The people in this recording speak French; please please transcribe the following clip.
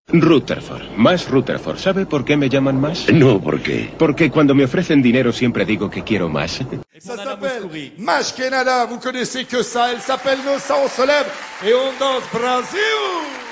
Rutherford, más Rutherford. ¿Sabe por qué me llaman más? No, ¿por qué? Porque cuando me ofrecen dinero siempre digo que quiero más. Ça s'appelle Mash Kenada, vous connaissez que ça, elle s'appelle Nos, ça on se lève et on danse Brasil.